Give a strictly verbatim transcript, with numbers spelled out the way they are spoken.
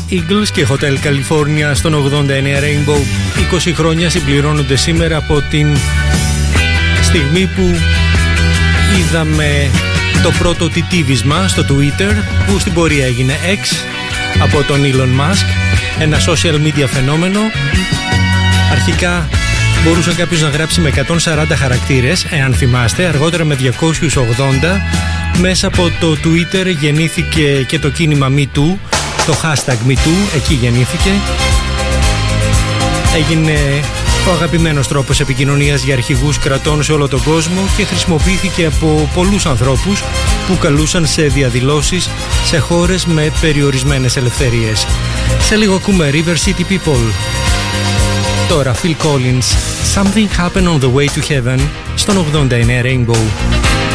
Eagles και Hotel California στον ογδόντα εννέα Rainbow. είκοσι χρόνια συμπληρώνονται σήμερα από την στιγμή που είδαμε το πρώτο τιτίβισμα στο Twitter, που στην πορεία έγινε X από τον Elon Musk, ένα social media φαινόμενο. Αρχικά μπορούσε κάποιος να γράψει με εκατόν σαράντα χαρακτήρες, εάν θυμάστε, αργότερα με διακόσιους ογδόντα. Μέσα από το Twitter γεννήθηκε και το κίνημα MeToo, το hashtag MeToo, εκεί γεννήθηκε. Έγινε ο αγαπημένος τρόπος επικοινωνίας για αρχηγούς κρατών σε όλο τον κόσμο και χρησιμοποιήθηκε από πολλούς ανθρώπους που καλούσαν σε διαδηλώσεις σε χώρες με περιορισμένες ελευθερίες. Σε λίγο ακούμε River City People. Τώρα Phil Collins, Something Happened on the Way to Heaven στον ογδόντα εννέα Rainbow.